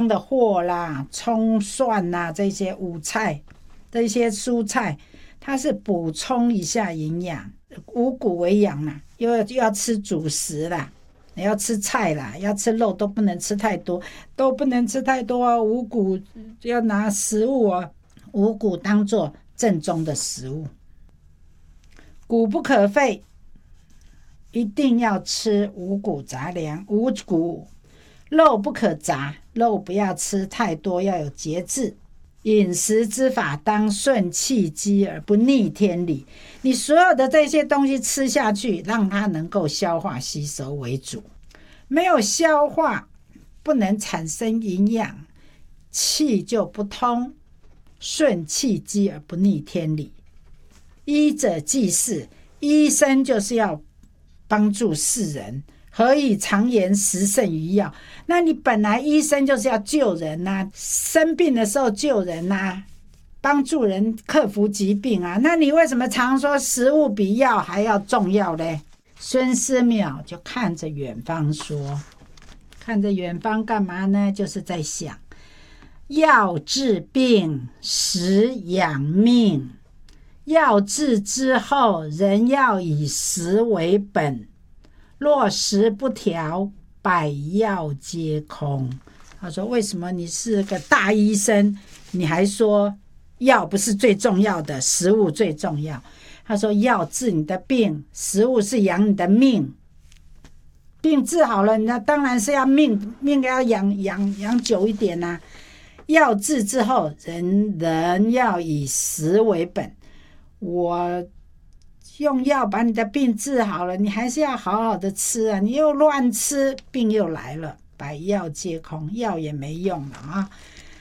的货啦、葱蒜啦，这些五菜、这些蔬菜，它是补充一下营养，五谷为养啦，又要吃主食啦，你要吃菜啦，要吃肉都不能吃太多，啊！五谷要拿食物啊，五谷当作正宗的食物，谷不可废，一定要吃五谷杂粮，五谷。肉不可杂，肉不要吃太多，要有节制。饮食之法当顺气机而不逆天理。你所有的这些东西吃下去，让它能够消化吸收为主。没有消化，不能产生营养，气就不通。顺气机而不逆天理。医者济世，医生就是要帮助世人。何以常言食胜于药？那你本来医生就是要救人啊，生病的时候救人啊，帮助人克服疾病啊，那你为什么常说食物比药还要重要呢？孙思邈就看着远方说，看着远方干嘛呢？就是在想，药治病，食养命。药治之后，人要以食为本。若食不调，百药皆空。他说，为什么你是个大医生，你还说药不是最重要的，食物最重要？他说，药治你的病，食物是养你的命。病治好了，那当然是要命要养久一点啊。药治之后，人要以食为本。我用药把你的病治好了，你还是要好好的吃啊！你又乱吃，病又来了，百药皆空，药也没用了啊！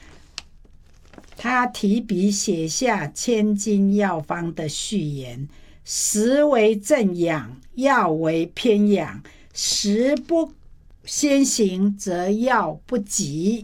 他提笔写下千金药方的序言：食为正养，药为偏养。食不先行，则药不及。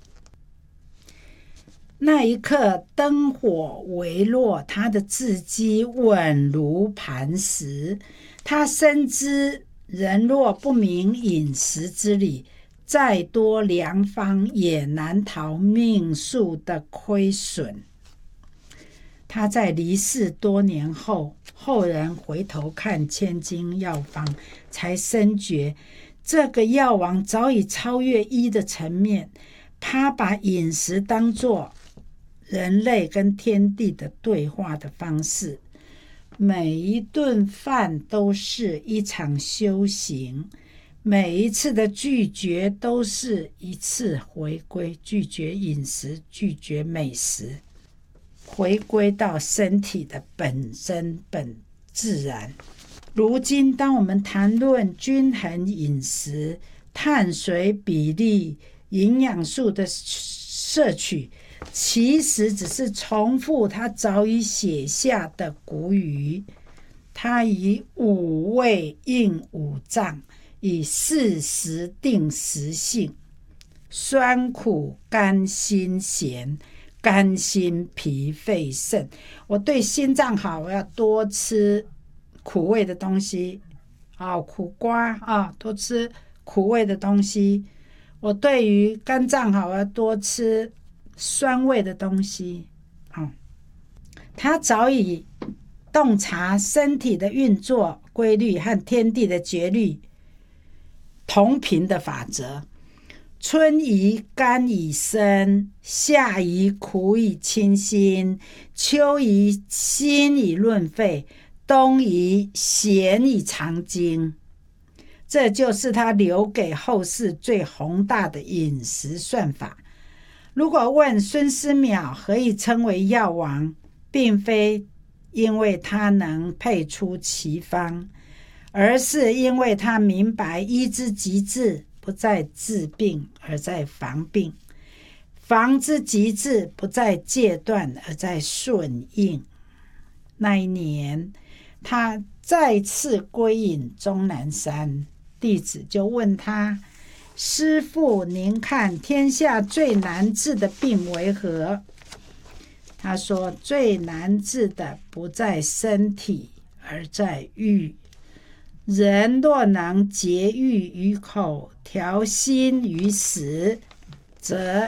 那一刻，灯火微弱，他的字迹稳如磐石。他深知人若不明饮食之理，再多良方也难逃命数的亏损。他在离世多年后，后人回头看千金药方，才深觉这个药王早已超越医的层面。他把饮食当作人类跟天地的对话的方式，每一顿饭都是一场修行，每一次的拒绝都是一次回归，拒绝饮食，拒绝美食，回归到身体的本身本自然。如今当我们谈论均衡饮食、碳水比例、营养素的摄取，其实只是重复他早已写下的古语。他以五味应五脏，以四时定时性，酸苦甘辛咸，甘心脾肺肾。我对心脏好，我要多吃苦味的东西苦瓜多吃苦味的东西。我对于肝脏好，我要多吃酸味的东西。他早已洞察身体的运作规律和天地的节律同频的法则。春宜甘以生，夏宜苦以清心，秋宜辛以润肺，冬宜咸以长精。这就是他留给后世最宏大的饮食算法。如果问孙思邈何以称为药王，并非因为他能配出奇方，而是因为他明白医之极致不在治病，而在防病；防之极致不在戒断，而在顺应。那一年，他再次归隐终南山，弟子就问他：师父，您看天下最难治的病为何？他说，最难治的不在身体，而在欲。人若能节欲于口，调心于食，则